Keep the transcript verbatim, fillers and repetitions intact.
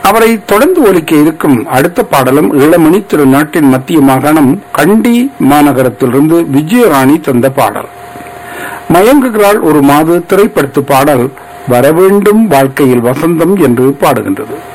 அவரை தொடர்ந்து ஒலிக்க இருக்கும் அடுத்த பாடலும் ஈழமணி திருநாட்டின் மத்திய மாகாணம் கண்டி மாநகரத்திலிருந்து விஜயராணி தந்த பாடல். மயங்குகிறாள் ஒரு மாது திரைப்படத்து பாடல் வரவேண்டும் வாழ்க்கையில் வசந்தம் என்று பாடுகின்றது.